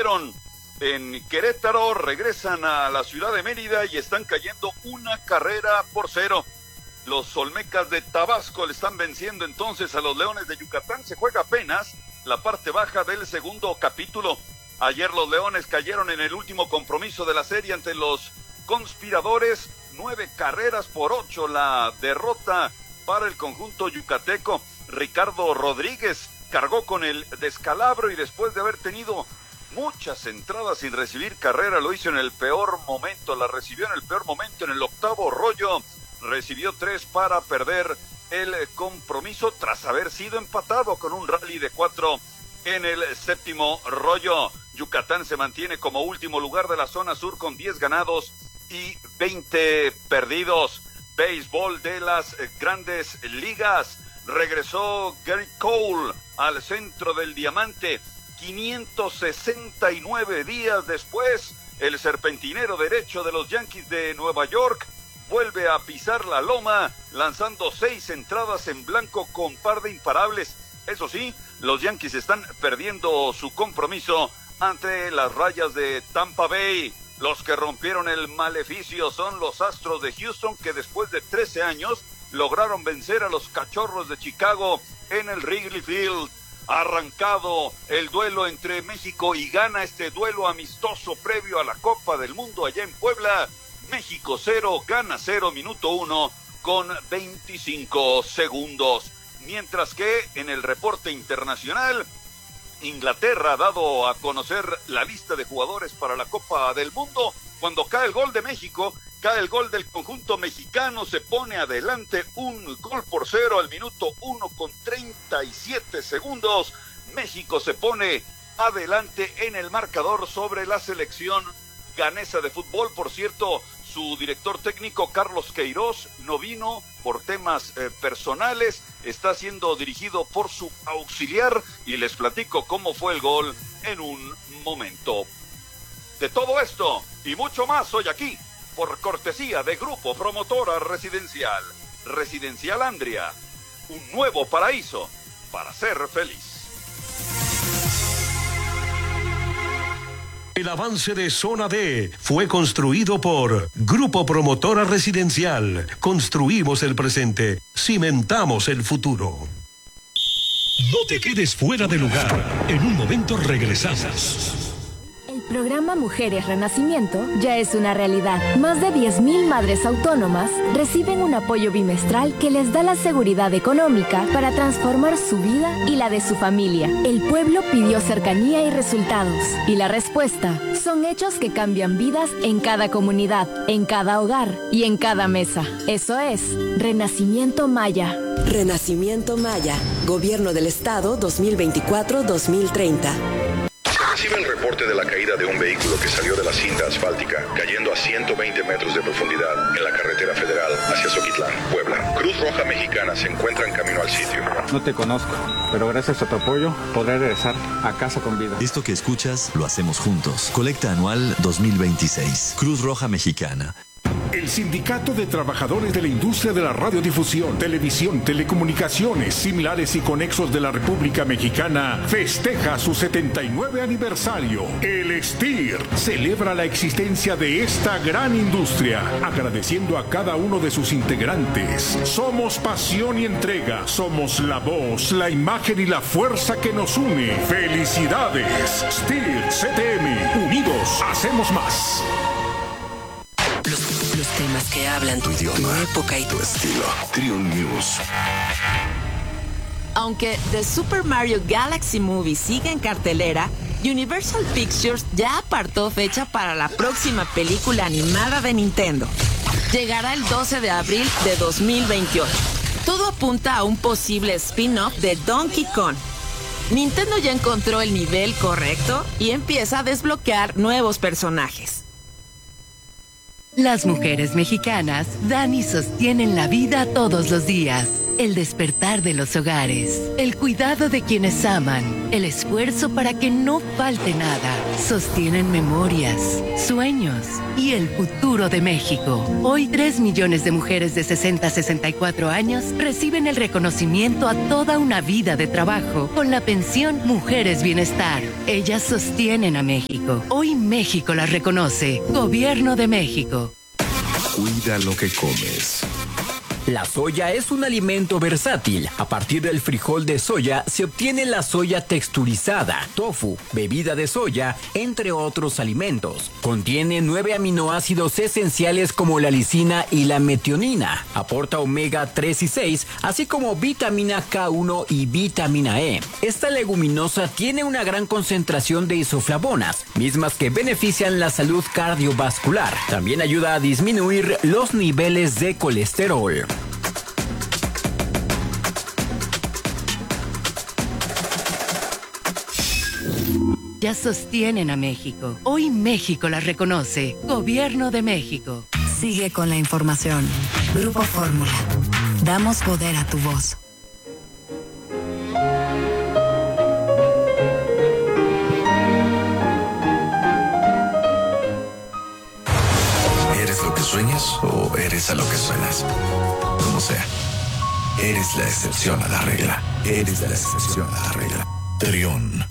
perdieron en Querétaro, regresan a la ciudad de Mérida y están cayendo 1-0. Los Olmecas de Tabasco le están venciendo entonces a los Leones de Yucatán. Se juega apenas la parte baja del segundo capítulo. Ayer los Leones cayeron en el último compromiso de la serie ante los Conspiradores, 9-8 la derrota para el conjunto yucateco. Ricardo Rodríguez cargó con el descalabro y después de haber tenido muchas entradas sin recibir carrera, lo hizo en el peor momento, la recibió en el peor momento, en el octavo rollo, recibió 3 para perder el compromiso tras haber sido empatado con un rally de 4 en el séptimo rollo. Yucatán se mantiene como último lugar de la zona sur con 10 ganados y 20 perdidos. Béisbol de las grandes ligas. Regresó Gary Cole al centro del diamante. 569 días después, el serpentinero derecho de los Yankees de Nueva York vuelve a pisar la loma, lanzando 6 entradas en blanco con par de imparables. Eso sí, los Yankees están perdiendo su compromiso ante las Rayas de Tampa Bay. Los que rompieron el maleficio son los Astros de Houston, que después de 13 años lograron vencer a los Cachorros de Chicago en el Wrigley Field. Arrancado el duelo entre México y Ghana, este duelo amistoso previo a la Copa del Mundo allá en Puebla. México 0, Ghana 0, minuto 1 con 25 segundos. Mientras que en el reporte internacional, Inglaterra ha dado a conocer la lista de jugadores para la Copa del Mundo. Cuando cae el gol de México, cae el gol del conjunto mexicano, se pone adelante 1-0 al minuto 1 con 37 segundos. México se pone adelante en el marcador sobre la selección ganesa de fútbol. Por cierto, su director técnico Carlos Queiroz no vino por temas personales, está siendo dirigido por su auxiliar y les platico cómo fue el gol en un momento. De todo esto y mucho más hoy aquí, por cortesía de Grupo Promotora Residencial, Residencial Andria, un nuevo paraíso para ser feliz. El avance de Zona D fue construido por Grupo Promotora Residencial. Construimos el presente, cimentamos el futuro. No te quedes fuera de lugar. En un momento regresamos. El programa Mujeres Renacimiento ya es una realidad. Más de 10,000 madres autónomas reciben un apoyo bimestral que les da la seguridad económica para transformar su vida y la de su familia. El pueblo pidió cercanía y resultados. Y la respuesta son hechos que cambian vidas en cada comunidad, en cada hogar y en cada mesa. Eso es Renacimiento Maya. Renacimiento Maya. Gobierno del Estado 2024-2030. Recibe el reporte de la caída de un vehículo que salió de la cinta asfáltica, cayendo a 120 metros de profundidad en la carretera federal hacia Zoquitlán, Puebla. Cruz Roja Mexicana se encuentra en camino al sitio. No te conozco, pero gracias a tu apoyo podré regresar a casa con vida. Esto que escuchas lo hacemos juntos. Colecta anual 2026. Cruz Roja Mexicana. El Sindicato de Trabajadores de la Industria de la Radiodifusión, Televisión, Telecomunicaciones, Similares y Conexos de la República Mexicana festeja su 79 aniversario. El STIR celebra la existencia de esta gran industria, agradeciendo a cada uno de sus integrantes. Somos pasión y entrega, somos la voz, la imagen y la fuerza que nos une. ¡Felicidades! STIR CTM, unidos hacemos más. Los temas que hablan tu idioma, tu época y tu estilo. Triun News. Aunque The Super Mario Galaxy Movie sigue en cartelera, Universal Pictures ya apartó fecha para la próxima película animada de Nintendo. Llegará el 12 de abril de 2028. Todo apunta a un posible spin-off de Donkey Kong. Nintendo ya encontró el nivel correcto y empieza a desbloquear nuevos personajes. Las mujeres mexicanas dan y sostienen la vida todos los días. el despertar de los hogares, el cuidado de quienes aman, el esfuerzo para que no falte nada, sostienen memorias, sueños y el futuro de México. Hoy 3 millones de mujeres de 60 a 64 años reciben el reconocimiento a toda una vida de trabajo con la pensión Mujeres Bienestar. Ellas sostienen a México. Hoy México las reconoce. Gobierno de México. Cuida lo que comes. La soya es un alimento versátil. A partir del frijol de soya se obtiene la soya texturizada, tofu, bebida de soya, entre otros alimentos. Contiene 9 aminoácidos esenciales como la lisina y la metionina. Aporta omega 3 y 6, así como vitamina K1 y vitamina E. Esta leguminosa tiene una gran concentración de isoflavonas, mismas que benefician la salud cardiovascular. También ayuda a disminuir los niveles de colesterol. Ya sostienen a México. Hoy México las reconoce. Gobierno de México. Sigue con la información. Grupo Fórmula. Damos poder a tu voz. ¿Eres lo que sueñas o eres a lo que suenas? Como sea. Eres la excepción a la regla. Eres la excepción a la regla. Trión.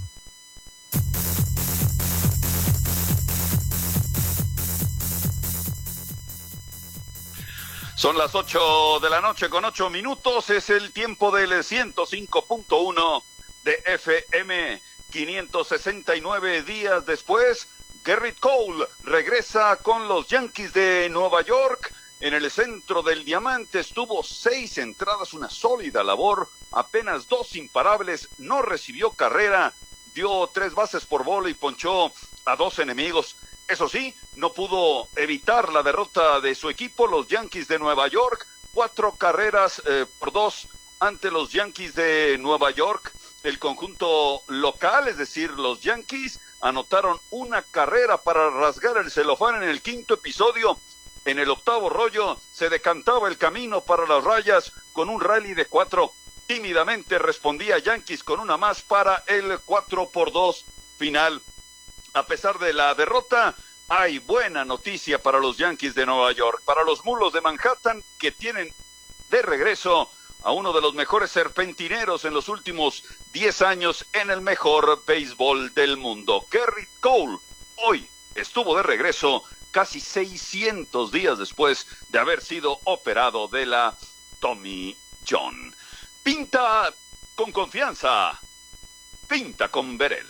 Son las 8 de la noche con 8 minutos. Es el tiempo del 105.1 de FM. 569 días después, Gerrit Cole regresa con los Yankees de Nueva York. En el centro del diamante estuvo 6 entradas, una sólida labor, apenas 2 imparables, no recibió carrera, dio 3 bases por bola y ponchó a 2 enemigos. Eso sí, no pudo evitar la derrota de su equipo, los Yankees de Nueva York, 4 carreras por 2 ante los Yankees de Nueva York. El conjunto local, es decir, los Yankees, anotaron una carrera para rasgar el celofán en el 5º episodio. En el 8º rollo se decantaba el camino para las rayas con un rally de 4. Tímidamente respondía Yankees con una más para el 4-2 final. A pesar de la derrota, hay buena noticia para los Yankees de Nueva York, para los Mulos de Manhattan, que tienen de regreso a uno de los mejores serpentineros en los últimos 10 años en el mejor béisbol del mundo. Gerrit Cole hoy estuvo de regreso casi 600 días después de haber sido operado de la Tommy John. Pinta con confianza, pinta con Berel.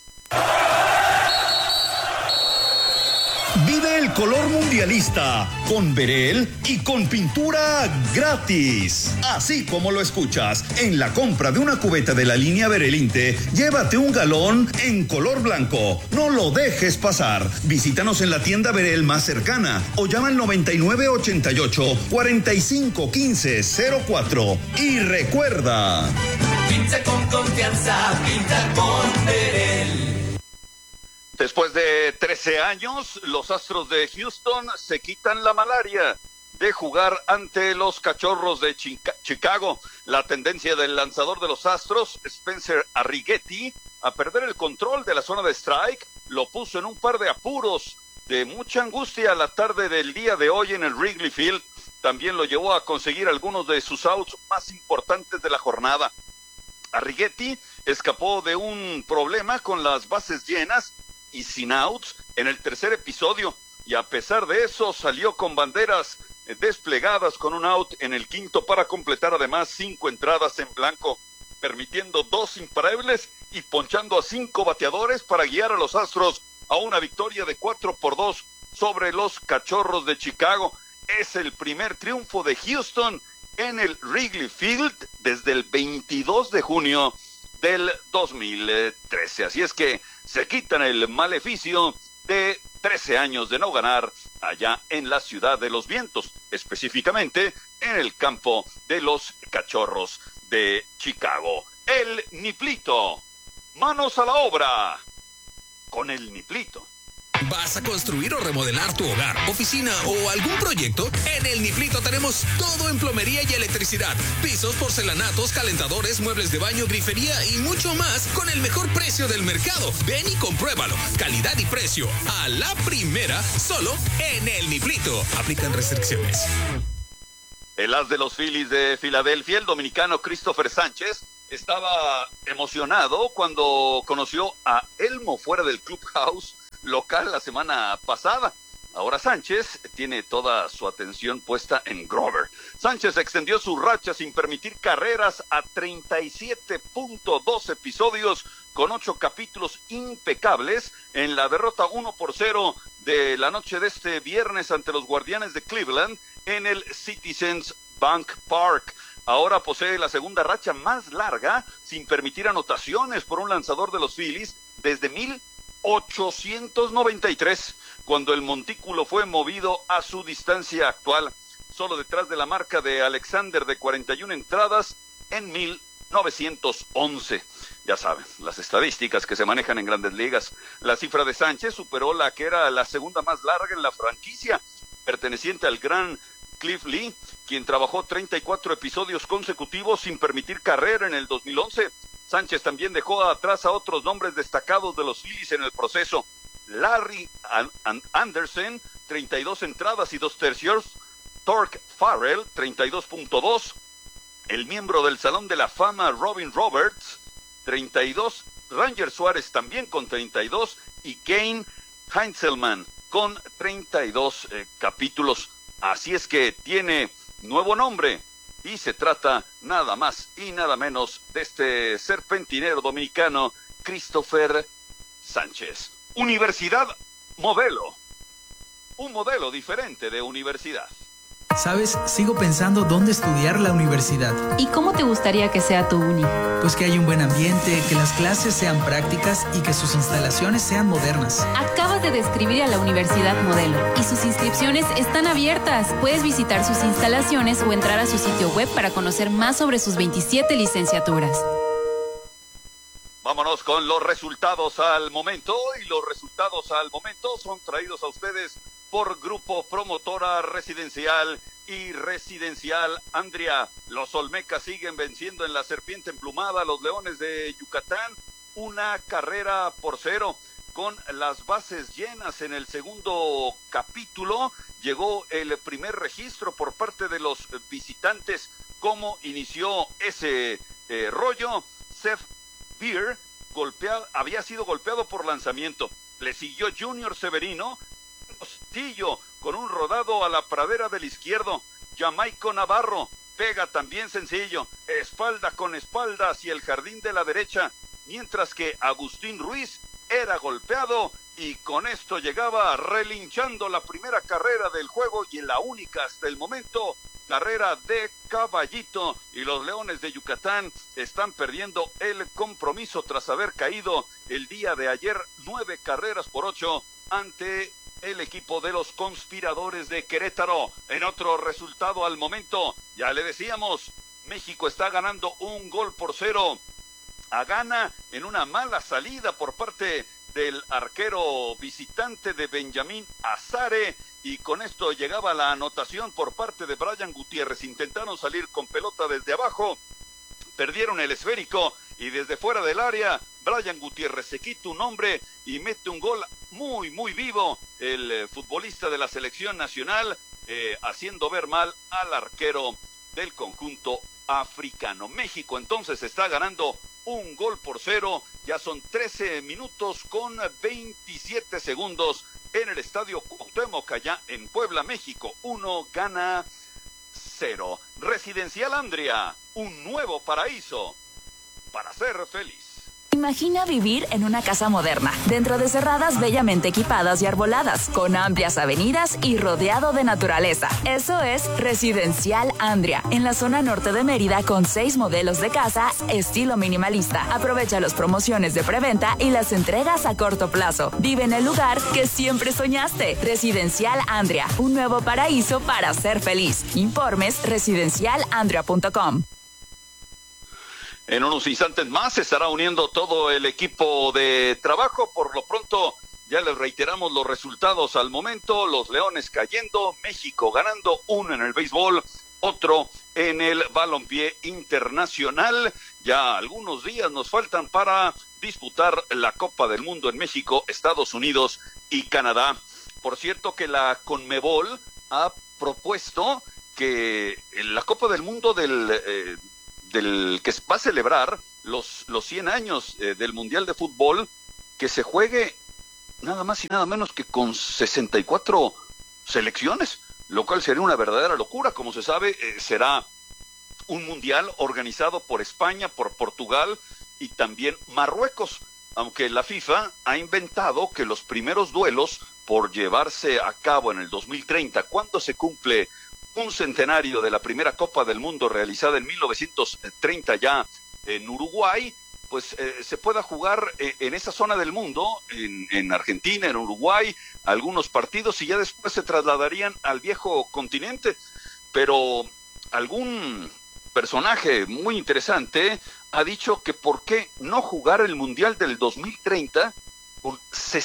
Vive el color mundialista con Berel y con pintura gratis. Así como lo escuchas, en la compra de una cubeta de la línea Berelinte, llévate un galón en color blanco. No lo dejes pasar. Visítanos en la tienda Berel más cercana o llama al 9988-451504. Y recuerda, pinta con confianza, pinta con Berel. Después de 13 años, los Astros de Houston se quitan la malaria de jugar ante los Cachorros de Chicago. La tendencia del lanzador de los Astros, Spencer Arrighetti, a perder el control de la zona de strike, lo puso en un par de apuros de mucha angustia la tarde del día de hoy en el Wrigley Field. También lo llevó a conseguir algunos de sus outs más importantes de la jornada. Arrighetti escapó de un problema con las bases llenas y sin outs en el 3er episodio, y a pesar de eso salió con banderas desplegadas con un out en el 5º para completar además 5 entradas en blanco, permitiendo 2 imparables y ponchando a 5 bateadores para guiar a los Astros a una victoria de 4-2 sobre los Cachorros de Chicago. Es el primer triunfo de Houston en el Wrigley Field desde el 22 de junio del 2013. Así es que se quitan el maleficio de 13 años de no ganar allá en la Ciudad de los Vientos, específicamente en el campo de los Cachorros de Chicago. El Niplito, manos a la obra con el Niplito. ¿Vas a construir o remodelar tu hogar, oficina o algún proyecto? En el Niflito tenemos todo en plomería y electricidad. Pisos, porcelanatos, calentadores, muebles de baño, grifería y mucho más con el mejor precio del mercado. Ven y compruébalo. Calidad y precio a la primera, solo en el Niflito. Aplican restricciones. El as de los Phillies de Filadelfia, el dominicano Christopher Sánchez, estaba emocionado cuando conoció a Elmo fuera del clubhouse local la semana pasada. Ahora Sánchez tiene toda su atención puesta en Grover. Sánchez extendió su racha sin permitir carreras a 37.2 episodios con 8 capítulos impecables en la derrota 1-0 de la noche de este viernes ante los Guardianes de Cleveland en el Citizens Bank Park. Ahora posee la segunda racha más larga sin permitir anotaciones por un lanzador de los Phillies desde 1893, cuando el montículo fue movido a su distancia actual, solo detrás de la marca de Alexander de 41 entradas en 1911. Ya saben, las estadísticas que se manejan en Grandes Ligas. La cifra de Sánchez superó la que era la segunda más larga en la franquicia, perteneciente al gran Cliff Lee, quien trabajó 34 episodios consecutivos sin permitir carrera en el 2011. Sánchez también dejó atrás a otros nombres destacados de los Phillies en el proceso. Larry Anderson, 32 entradas y 2 tercios. Torque Farrell, 32.2. El miembro del Salón de la Fama, Robin Roberts, 32. Ranger Suárez también con 32. Y Kane Heinzelman con 32 capítulos. Así es que tiene nuevo nombre y se trata nada más y nada menos de este serpentinero dominicano, Christopher Sánchez. Universidad Modelo, un modelo diferente de universidad. ¿Sabes? Sigo pensando dónde estudiar la universidad. ¿Y cómo te gustaría que sea tu uni? Pues que haya un buen ambiente, que las clases sean prácticas y que sus instalaciones sean modernas. Acabas de describir a la Universidad Modelo y sus inscripciones están abiertas. Puedes visitar sus instalaciones o entrar a su sitio web para conocer más sobre sus 27 licenciaturas. Vámonos con los resultados al momento, y los resultados al momento son traídos a ustedes por Grupo Promotora Residencial y Residencial Andria. Los Olmecas siguen venciendo en la Serpiente Emplumada a los Leones de Yucatán, 1-0. Con las bases llenas en el segundo capítulo, llegó el primer registro por parte de los visitantes. ¿Cómo inició ese rollo? Seth Beer había sido golpeado por lanzamiento. Le siguió Junior Severino Castillo con un rodado a la pradera del izquierdo. Jamaico Navarro pega también sencillo, espalda con espalda hacia el jardín de la derecha, mientras que Agustín Ruiz era golpeado y con esto llegaba relinchando la primera carrera del juego y la única hasta el momento, carrera de Caballito, y los Leones de Yucatán están perdiendo el compromiso tras haber caído el día de ayer 9-8 ante el equipo de los Conspiradores de Querétaro. En otro resultado al momento, ya le decíamos, México está ganando 1-0 a Ghana en una mala salida por parte del arquero visitante de Benjamín Azare, y con esto llegaba la anotación por parte de Brian Gutiérrez. Intentaron salir con pelota desde abajo, perdieron el esférico y desde fuera del área Brian Gutiérrez se quita un hombre y mete un gol muy vivo, el futbolista de la selección nacional, haciendo ver mal al arquero del conjunto africano. México entonces está ganando 1-0, ya son 13 minutos con 27 segundos en el Estadio Cuauhtémoc allá en Puebla, México. 1 gana 0. Residencial Andria, un nuevo paraíso para ser feliz. Imagina vivir en una casa moderna, dentro de cerradas bellamente equipadas y arboladas, con amplias avenidas y rodeado de naturaleza. Eso es Residencial Andria, en la zona norte de Mérida, con 6 modelos de casa estilo minimalista. Aprovecha las promociones de preventa y las entregas a corto plazo. Vive en el lugar que siempre soñaste. Residencial Andria, un nuevo paraíso para ser feliz. Informes residencialandria.com. En unos instantes más se estará uniendo todo el equipo de trabajo. Por lo pronto Ya les reiteramos los resultados al momento. Los Leones cayendo, México ganando, uno en el béisbol, otro en el balompié internacional. Ya algunos días nos faltan para disputar la Copa del Mundo en México, Estados Unidos y Canadá. Por cierto que la CONMEBOL ha propuesto que la Copa del Mundo del que va a celebrar los 100 años del Mundial de Fútbol, que se juegue nada más y nada menos que con 64 selecciones, lo cual sería una verdadera locura. Como se sabe, será un mundial organizado por España, por Portugal y también Marruecos, aunque la FIFA ha inventado que los primeros duelos por llevarse a cabo en el 2030, cuando se cumple un centenario de la primera Copa del Mundo realizada en 1930 ya en Uruguay, pues se pueda jugar en esa zona del mundo, en Argentina, en Uruguay, algunos partidos, y ya después se trasladarían al viejo continente. Pero algún personaje muy interesante ha dicho que por qué no jugar el Mundial del 2030 con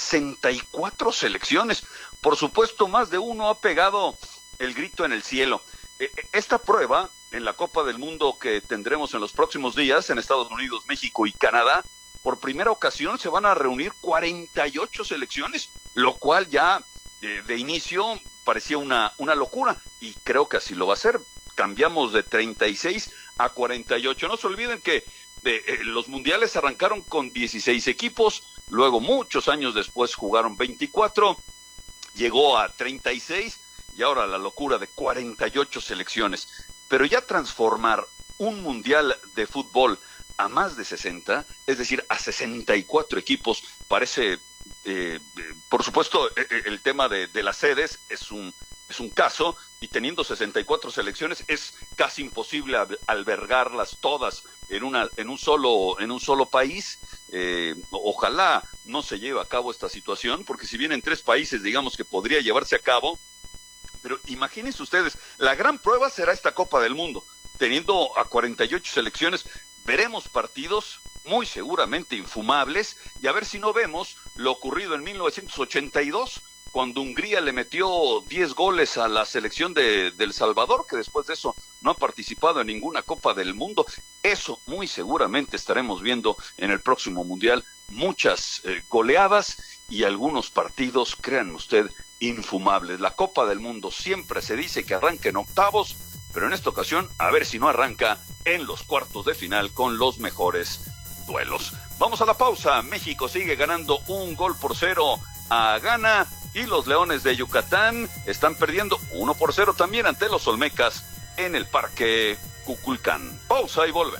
64 selecciones. Por supuesto, más de uno ha pegado el grito en el cielo. Esta prueba en la Copa del Mundo que tendremos en los próximos días en Estados Unidos, México y Canadá, por primera ocasión se van a reunir 48 selecciones, lo cual ya de inicio parecía una locura, y creo que así lo va a ser. Cambiamos de 36 a 48. No se olviden que los mundiales arrancaron con 16 equipos, luego muchos años después jugaron 24, llegó a 36 y ahora la locura de 48 selecciones. Pero ya transformar un mundial de fútbol a más de 60, es decir, a 64 equipos, parece, por supuesto, el tema de las sedes es un caso, y teniendo 64 selecciones es casi imposible albergarlas todas en un solo país. Ojalá no se lleve a cabo esta situación, porque si bien en 3 países digamos que podría llevarse a cabo, pero imagínense ustedes, la gran prueba será esta Copa del Mundo. Teniendo a 48 selecciones, veremos partidos muy seguramente infumables, y a ver si no vemos lo ocurrido en 1982, cuando Hungría le metió 10 goles a la selección de El Salvador, que después de eso no ha participado en ninguna Copa del Mundo. Eso muy seguramente estaremos viendo en el próximo Mundial, muchas goleadas y algunos partidos, créanme usted, infumables. La Copa del Mundo siempre se dice que arranca en octavos, pero en esta ocasión a ver si no arranca en los cuartos de final con los mejores duelos. Vamos a la pausa. México sigue ganando 1-0 a Ghana, y los Leones de Yucatán están perdiendo 1-0 también ante los Olmecas en el Parque Cuculcán. Pausa y volvemos.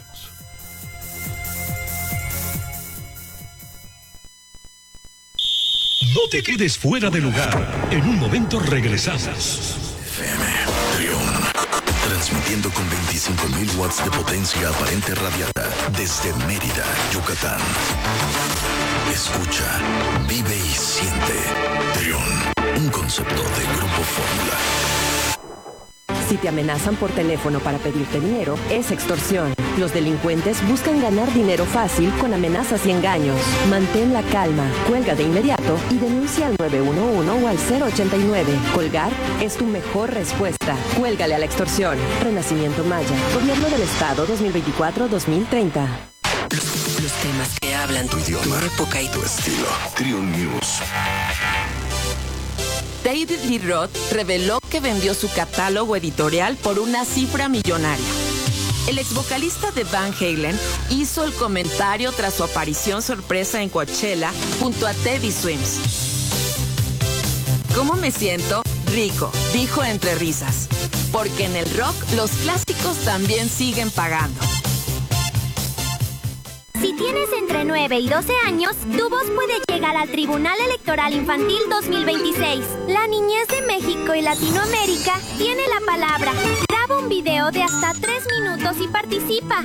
No te quedes fuera de lugar. En un momento regresamos. FM Trión, transmitiendo con 25.000 watts de potencia aparente radiada desde Mérida, Yucatán. Escucha, vive y siente. Trión, un concepto de Grupo Fórmula. Si te amenazan por teléfono para pedirte dinero, es extorsión. Los delincuentes buscan ganar dinero fácil con amenazas y engaños. Mantén la calma, cuelga de inmediato y denuncia al 911 o al 089. Colgar es tu mejor respuesta. Cuélgale a la extorsión. Renacimiento Maya, Gobierno del Estado 2024-2030. Los temas que hablan tu idioma, tu época y tu estilo. Trión News. David Lee Roth reveló que vendió su catálogo editorial por una cifra millonaria. El ex vocalista de Van Halen hizo el comentario tras su aparición sorpresa en Coachella junto a Teddy Swims. ¿Cómo me siento? Rico, dijo entre risas. Porque en el rock los clásicos también siguen pagando. Si tienes entre 9 y 12 años, tu voz puede llegar al Tribunal Electoral Infantil 2026. La niñez de México y Latinoamérica tiene la palabra. Graba un video de hasta 3 minutos y participa.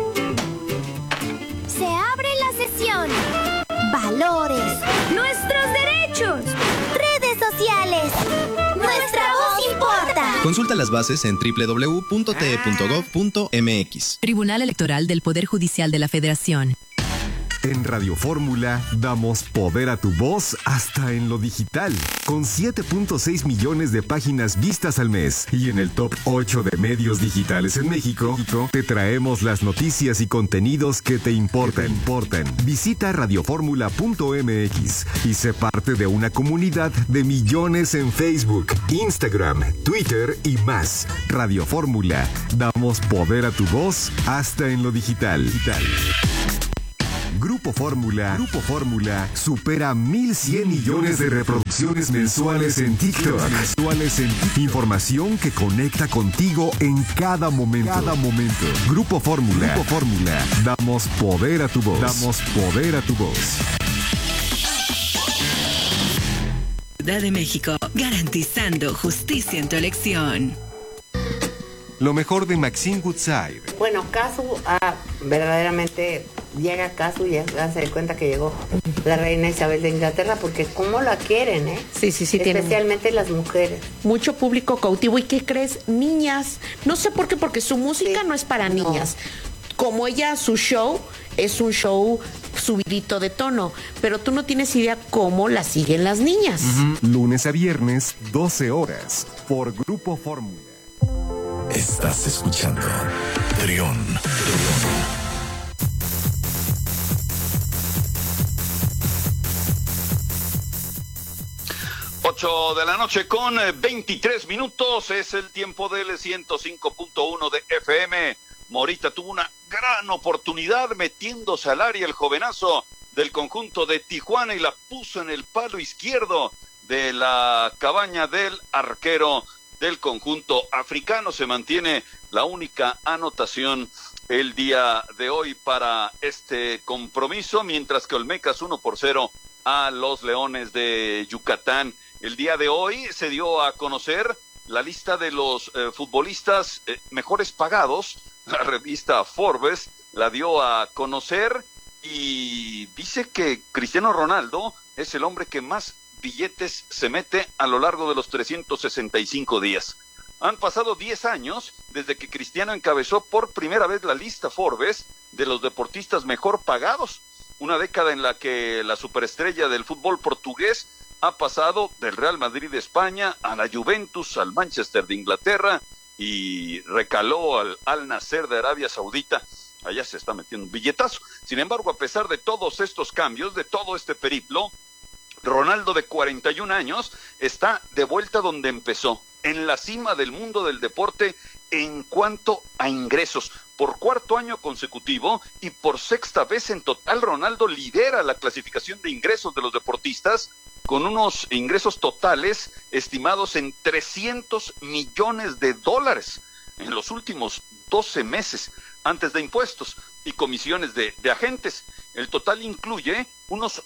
Se abre la sesión. Valores. Nuestros derechos. Redes sociales. Nuestra voz importa. Consulta las bases en www.te.gov.mx. Tribunal Electoral del Poder Judicial de la Federación. En Radio Fórmula damos poder a tu voz hasta en lo digital, con 7.6 millones de páginas vistas al mes. Y en el top 8 de medios digitales en México, te traemos las noticias y contenidos que te importan. Visita radioformula.mx y sé parte de una comunidad de millones en Facebook, Instagram, Twitter y más. Radio Fórmula, damos poder a tu voz hasta en lo digital. Grupo Fórmula supera 1,100 millones de reproducciones mensuales en TikTok. Información que conecta contigo en cada momento. Grupo Fórmula, damos poder a tu voz. Ciudad de México, garantizando justicia en tu elección. Lo mejor de Maxine Woodside. Bueno, Casu verdaderamente llega Casu y ya se da cuenta que llegó la reina Isabel de Inglaterra, porque cómo la quieren, ¿eh? Sí. Especialmente las mujeres. Mucho público cautivo. ¿Y qué crees? Niñas. No sé por qué, porque su música no es para niñas. Como ella, su show es un show subidito de tono, pero tú no tienes idea cómo la siguen las niñas. Lunes a viernes, 12 horas, por Grupo Fórmula. Estás escuchando Trión. 8 de la noche con 23 minutos, es el tiempo del 105.1 de FM. Morita tuvo una gran oportunidad metiéndose al área el jovenazo del conjunto de Tijuana y la puso en el palo izquierdo de la cabaña del arquero del conjunto africano. Se mantiene la única anotación el día de hoy para este compromiso, mientras que Olmecas 1-0 a los Leones de Yucatán. El día de hoy se dio a conocer la lista de los futbolistas mejores pagados. La revista Forbes la dio a conocer y dice que Cristiano Ronaldo es el hombre que más billetes se mete a lo largo de los 365 días. Han pasado 10 años desde que Cristiano encabezó por primera vez la lista Forbes de los deportistas mejor pagados. Una década en la que la superestrella del fútbol portugués ha pasado del Real Madrid de España a la Juventus, al Manchester de Inglaterra y recaló al Al Nassr de Arabia Saudita. Allá se está metiendo un billetazo. Sin embargo, a pesar de todos estos cambios, de todo este periplo, Ronaldo, de 41 años, está de vuelta donde empezó, en la cima del mundo del deporte en cuanto a ingresos. Por cuarto año consecutivo y por sexta vez en total, Ronaldo lidera la clasificación de ingresos de los deportistas, con unos ingresos totales estimados en $300 millones en los últimos 12 meses, antes de impuestos y comisiones de agentes. El total incluye unos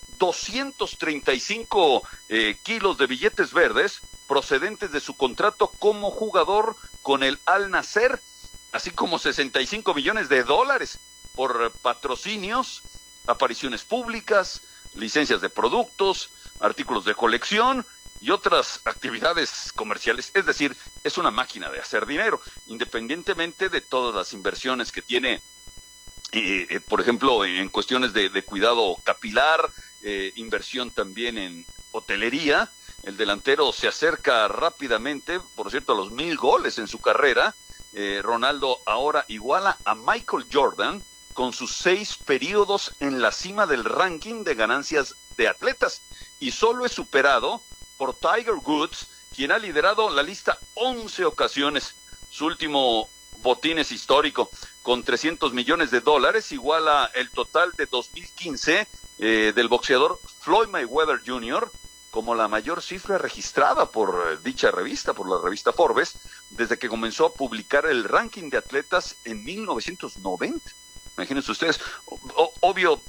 235 kilos de billetes verdes procedentes de su contrato como jugador con el Al Nassr, así como $65 millones por patrocinios, apariciones públicas, licencias de productos, artículos de colección y otras actividades comerciales. Es decir, es una máquina de hacer dinero, independientemente de todas las inversiones que tiene, por ejemplo, en cuestiones de cuidado capilar, inversión también en hotelería. El delantero se acerca rápidamente, por cierto, a los 1,000 goles en su carrera. Ronaldo ahora iguala a Michael Jordan con sus 6 periodos en la cima del ranking de ganancias de atletas, y solo es superado por Tiger Woods, quien ha liderado la lista 11 ocasiones. Su último botín es histórico, con $300 millones, iguala el total de 2015 del boxeador Floyd Mayweather Jr., como la mayor cifra registrada por dicha revista, por la revista Forbes, desde que comenzó a publicar el ranking de atletas en 1990. Imagínense ustedes, obvio,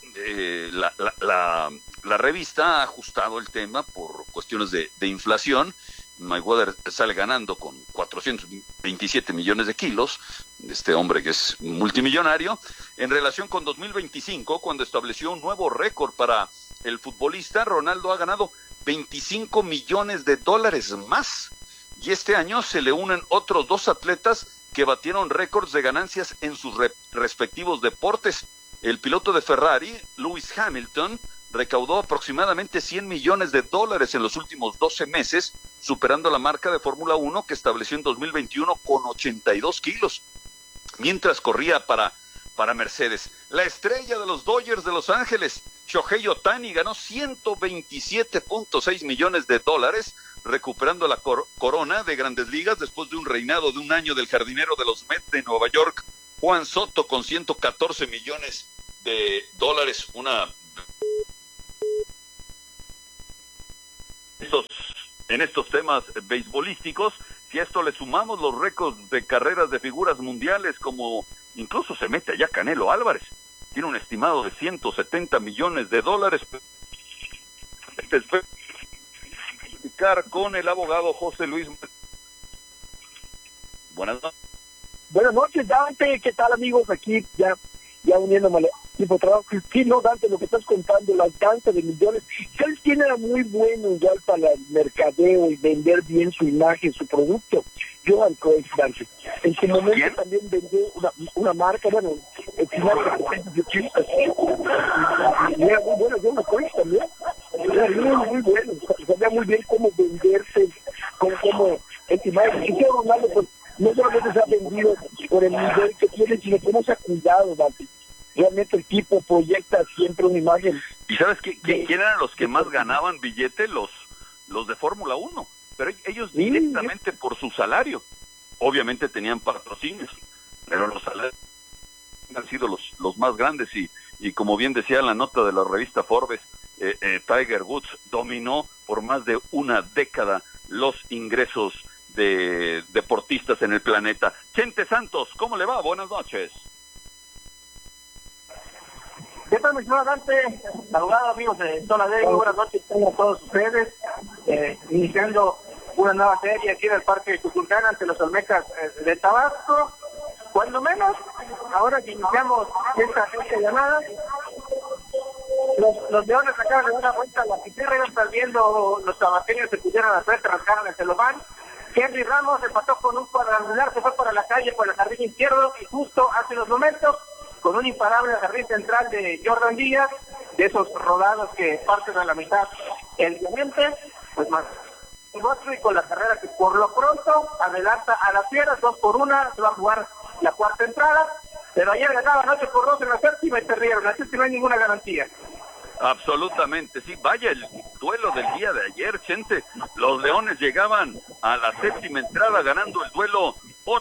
la revista ha ajustado el tema por cuestiones de inflación. Mayweather sale ganando con 427 millones de kilos, este hombre que es multimillonario. En relación con 2025, cuando estableció un nuevo récord para el futbolista, Ronaldo ha ganado $25 millones más. Y este año se le unen otros 2 atletas que batieron récords de ganancias en sus respectivos deportes. El piloto de Ferrari, Lewis Hamilton, recaudó aproximadamente $100 millones en los últimos 12 meses, superando la marca de Fórmula 1 que estableció en 2021 con 82 kilos, mientras corría para Mercedes. La estrella de los Dodgers de Los Ángeles, Shohei Ohtani, ganó $127.6 millones, recuperando la corona de Grandes Ligas después de un reinado de un año del jardinero de los Mets de Nueva York, Juan Soto, con $114 millones. En estos temas beisbolísticos, si a esto le sumamos los récords de carreras de figuras mundiales, como incluso se mete allá Canelo Álvarez, tiene un estimado de $170 millones. Con el abogado José Luis. Buenas noches. Buenas noches, Dante. ¿Qué tal, amigos? Aquí ya uniéndome al equipo de trabajo. Sí, no, Dante, lo que estás contando, el alcance de millones. Él tiene muy bueno ya para el mercadeo y vender bien su imagen, su producto. Johan Cruyff, Dante. En su momento también vendió una marca, bueno, el final de los 80. Y era muy bueno Johan Cruyff también. Era muy bueno. Sabía muy bien cómo venderse, cómo estimar. Y que Ronaldo, pues, no solamente se ha vendido por el nivel que tiene, sino cómo se ha cuidado, Dante. Realmente el tipo proyecta siempre una imagen. ¿Y sabes quién eran los que más ganaban billete? Los de Fórmula 1. Pero ellos directamente por su salario. Obviamente tenían patrocinios, pero los salarios han sido los más grandes. Y como bien decía la nota de la revista Forbes, Tiger Woods dominó por más de una década los ingresos de deportistas en el planeta. Chente Santos, ¿cómo le va? Buenas noches. ¿Qué tal, mi señor Dante? Saludados, amigos de Zona D, buenas noches a todos ustedes. Iniciando una nueva serie aquí en el Parque de Cuculcán ante los Olmecas de Tabasco. Cuando menos, ahora que iniciamos esta llamada, los Leones acaban de dar una vuelta a la pizarra, iban perdiendo, los tabasqueños se pusieron a suerte, rascaron el celofán. Henry Ramos empató con un cuadrangular, se fue para la calle, por el jardín izquierdo, y justo hace unos momentos, con un imparable jardín central de Jordan Díaz, de esos rodados que parten a la mitad el diamante, pues más. Y con la carrera que por lo pronto adelanta a las Fieras, 2-1, se va a jugar la cuarta entrada, pero ayer ganaban 8-2 en la séptima y perdieron, así que no hay ninguna garantía. Absolutamente, sí, vaya el duelo del día de ayer, Chente. Los Leones llegaban a la séptima entrada ganando el duelo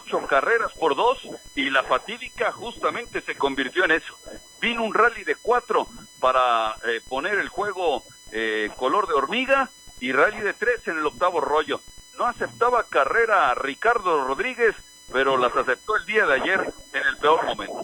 8-2 y la fatídica justamente se convirtió en eso. Vino un rally de 4 para poner el juego color de hormiga y rally de 3 en el octavo rollo. No aceptaba carrera a Ricardo Rodríguez, pero las aceptó el día de ayer en el peor momento.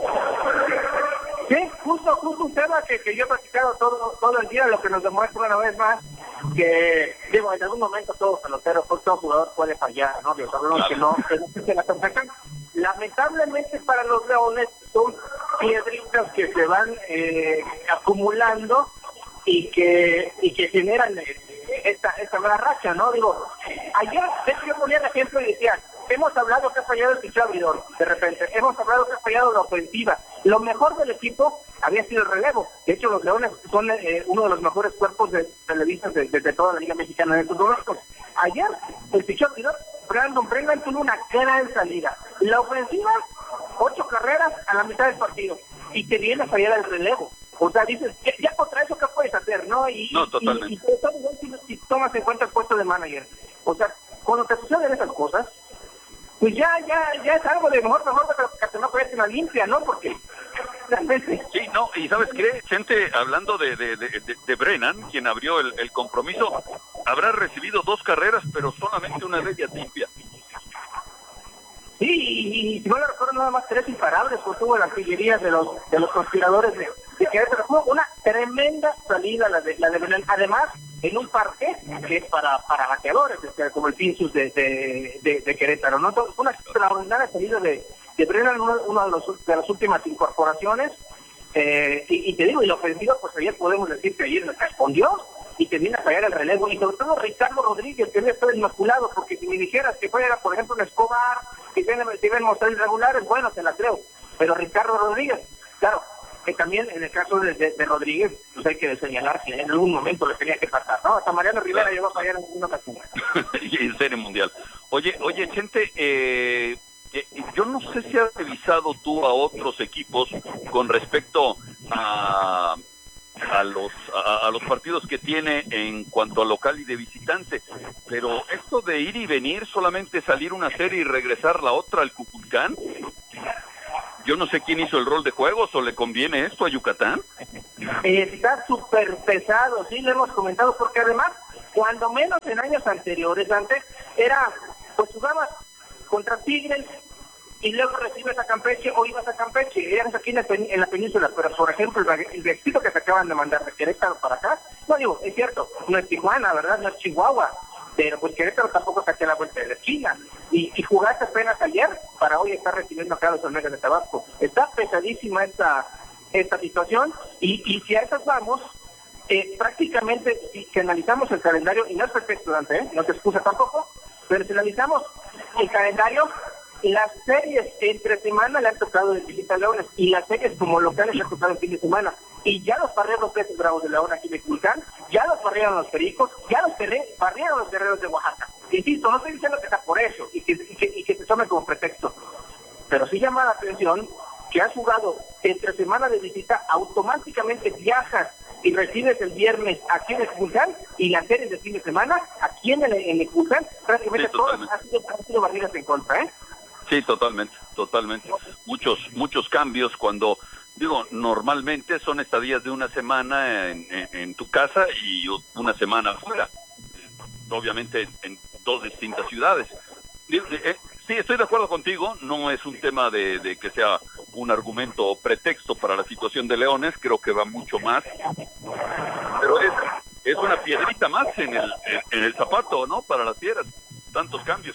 Sí, justo un tema que yo he practicado todo el día, lo que nos demuestra una vez más que, digo, en algún momento todo pelotero, todo jugador puede fallar, ¿no? Sabemos que no se la perfección. Lamentablemente para los Leones son piedritas que se van acumulando y que generan esta mala racha, ¿no? Digo, ayer, de hecho, yo ponía el ejemplo y decía, hemos hablado que ha fallado el picheo abridor, de repente, hemos hablado que ha fallado la ofensiva. Lo mejor del equipo había sido el relevo. De hecho, los Leones son uno de los mejores cuerpos de televisas de toda la Liga Mexicana en estos momentos. Ayer, el picheo abridor, Brandon Brennan tuvo una gran salida. La ofensiva, 8 carreras a la mitad del partido. Y te viene a fallar el relevo. O sea, dices, ya contra eso, ¿qué puedes hacer, no? No, totalmente. Y si tomas en cuenta el puesto de manager. O sea, cuando te suceden esas cosas, pues ya es algo de mejor que no puede ser una limpia, ¿no? Porque realmente... Sí, no, y ¿sabes qué? Gente, hablando de Brennan, quien abrió el compromiso, habrá recibido 2 carreras, pero solamente una de ellas limpia. Sí, y si no le recuerdo nada más 3 imparables, pues tuvo la artillería de los conspiradores de Querétaro. Fue una tremenda salida la de Brennan, además en un parque que es para bateadores, como el Pinsus de Querétaro, ¿no? Entonces, fue una extraordinaria salida de Brennan, una de las últimas incorporaciones, y te digo, y la ofensiva, pues ayer podemos decir que ayer respondió, y te viene a fallar el relevo, y sobre todo Ricardo Rodríguez, que debe estar inmaculado, porque si me dijeras que fuera, por ejemplo, un Escobar, que deben mostrar irregulares, bueno, te la creo, pero Ricardo Rodríguez, claro, también en el caso de Rodríguez, pues hay que señalar que en algún momento le tenía que pasar, ¿no? Hasta Mariano Rivera llegó a fallar en una ocasión. Y en Serie Mundial. Oye, Chente, yo no sé si has revisado tú a otros equipos con respecto a los partidos que tiene en cuanto a local y de visitante, pero esto de ir y venir, solamente salir una serie y regresar la otra al Cuculcán, yo no sé quién hizo el rol de juegos, o le conviene esto a Yucatán. Está súper pesado, sí, lo hemos comentado, porque además, cuando menos en años anteriores, antes, pues jugabas contra Tigres, y luego recibes a Campeche o ibas a Campeche, eras aquí en la península, pero por ejemplo el viajecito que te acaban de mandar de Querétaro para acá, no digo, es cierto, no es Tijuana, ¿verdad? No es Chihuahua, pero pues Querétaro tampoco saqué la vuelta de la esquina, y jugaste apenas ayer para hoy estar recibiendo acá a los Olmecas de Tabasco. Está pesadísima esta situación, y si a esas vamos, prácticamente, si analizamos el calendario, y no es perfecto, Dante, no te excusa tampoco, pero si analizamos el calendario, las series entre semana le han tocado de visita a Leones, y las series como locales le han tocado el fin de semana, y ya los barrieron los Peces Bravos de León aquí de Culiacán, ya los barrieron los Pericos, ya los barrieron los Guerreros de Oaxaca. Insisto, no estoy diciendo que está por eso y que se tome como pretexto, pero sí llama la atención que has jugado entre semana de visita, automáticamente viajas y recibes el viernes aquí en el Culiacán, y las series de fin de semana aquí en el Culiacán, prácticamente sí, todas han sido barridas en contra, ¿eh? Sí, totalmente. Muchos cambios cuando, digo, normalmente son estadías de una semana en tu casa y una semana afuera. Obviamente en dos distintas ciudades. Sí, estoy de acuerdo contigo, no es un tema de que sea un argumento o pretexto para la situación de Leones, creo que va mucho más. Pero es una piedrita más en el zapato, ¿no? Para las Fieras, tantos cambios.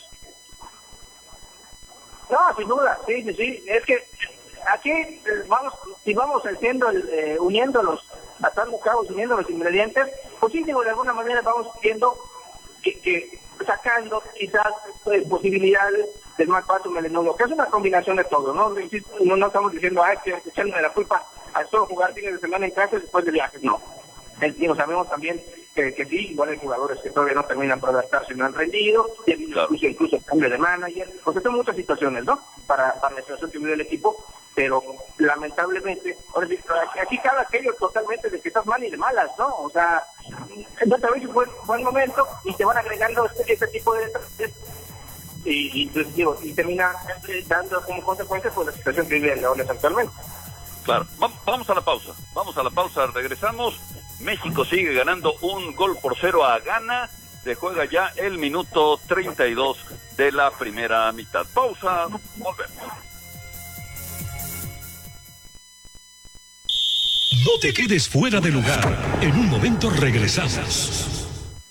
No, sin duda, sí, es que aquí vamos haciendo, atando cabos, uniendo los ingredientes, pues sí, digo, de alguna manera vamos viendo que sacando quizás posibilidades del más fácil Melenudo, que es una combinación de todo, ¿no? No estamos diciendo, que echándole la culpa a solo jugar fines de semana en casa después de viajes, no. Sabemos también que sí, igual hay jugadores que todavía no terminan por adaptarse, no han rendido, y claro, incluso el cambio de manager, porque son muchas situaciones, ¿no? Para la situación que vive el equipo, pero lamentablemente, ahora sí, aquí cabe aquello totalmente de que estás mal y de malas, ¿no? O sea, no te ves un buen momento y te van agregando este tipo de detalles, y termina dando como consecuencia pues la situación que vive el Leones actualmente. Claro, vamos a la pausa, regresamos. México sigue ganando 1-0 a Ghana, se juega ya el minuto 32 de la primera mitad. Pausa, volvemos. No te quedes fuera de lugar, en un momento regresamos.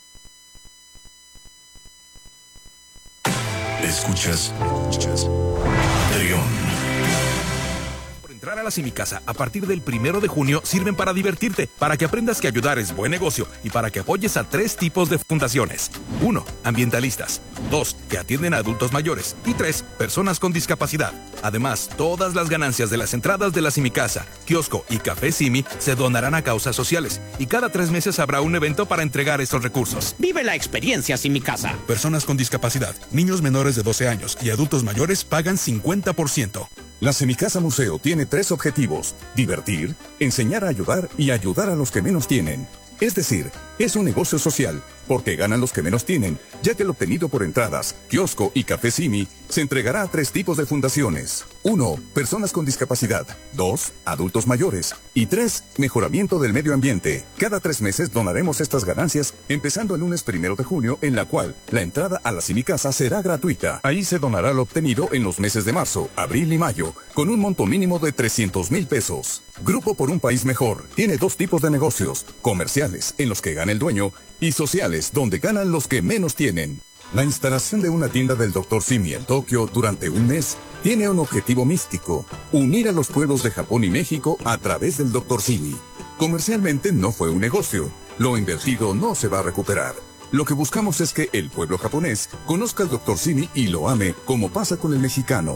Escuchas Trión. Entrar a la Simicasa a partir del 1 de junio sirven para divertirte, para que aprendas que ayudar es buen negocio y para que apoyes a 3 tipos de fundaciones. 1. Ambientalistas. 2. Que atienden a adultos mayores. Y 3. Personas con discapacidad. Además, todas las ganancias de las entradas de la Simicasa, kiosco y Café Simi se donarán a causas sociales. Y cada 3 meses habrá un evento para entregar estos recursos. Vive la experiencia Simicasa. Personas con discapacidad, niños menores de 12 años y adultos mayores pagan 50%. La Simicasa Museo tiene 3 objetivos: divertir, enseñar a ayudar y ayudar a los que menos tienen. Es decir, es un negocio social, porque ganan los que menos tienen, ya que lo obtenido por entradas, kiosco y Café Simi se entregará a 3 tipos de fundaciones. 1. Personas con discapacidad. 2. Adultos mayores. Y 3. Mejoramiento del medio ambiente. Cada 3 meses donaremos estas ganancias, empezando el lunes 1 de junio, en la cual la entrada a la Simicasa será gratuita. Ahí se donará lo obtenido en los meses de marzo, abril y mayo, con un monto mínimo de 300,000 pesos. Grupo por un País Mejor tiene 2 tipos de negocios: comerciales, en los que gana el dueño, y sociales, donde ganan los que menos tienen. La instalación de una tienda del Dr. Simi en Tokio durante un mes tiene un objetivo místico: unir a los pueblos de Japón y México a través del Dr. Simi. Comercialmente no fue un negocio, lo invertido no se va a recuperar. Lo que buscamos es que el pueblo japonés conozca al Dr. Simi y lo ame, como pasa con el mexicano.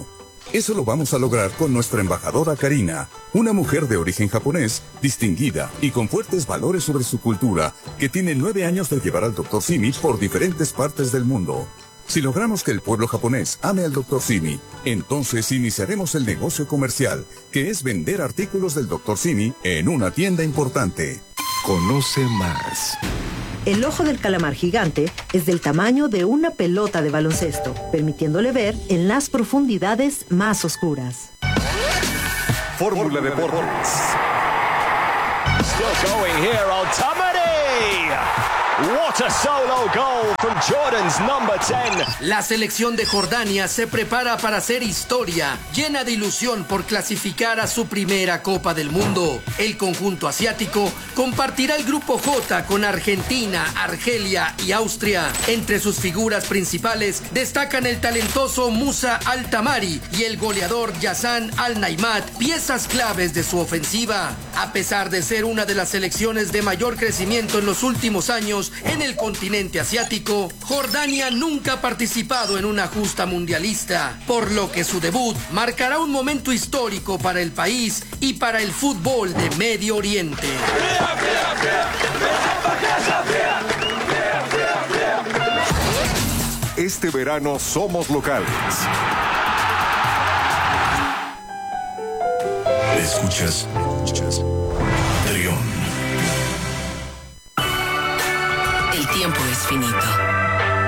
Eso lo vamos a lograr con nuestra embajadora Karina, una mujer de origen japonés, distinguida y con fuertes valores sobre su cultura, que tiene 9 años de llevar al Dr. Simi por diferentes partes del mundo. Si logramos que el pueblo japonés ame al Dr. Simi, entonces iniciaremos el negocio comercial, que es vender artículos del Dr. Simi en una tienda importante. Conoce más. El ojo del calamar gigante es del tamaño de una pelota de baloncesto, permitiéndole ver en las profundidades más oscuras. Fórmula Deportes. Still going here on Tamari. What a solo goal from Jordan's number 10. La selección de Jordania se prepara para hacer historia, llena de ilusión por clasificar a su primera Copa del Mundo. El conjunto asiático compartirá el grupo J con Argentina, Argelia y Austria. Entre sus figuras principales destacan el talentoso Musa Al-Tamari y el goleador Yassan Al-Naimat, piezas claves de su ofensiva. A pesar de ser una de las selecciones de mayor crecimiento en los últimos años en el continente asiático, Jordania nunca ha participado en una justa mundialista, por lo que su debut marcará un momento histórico para el país y para el fútbol de Medio Oriente. Este verano somos locales. Escuchas Trión. El tiempo es finito.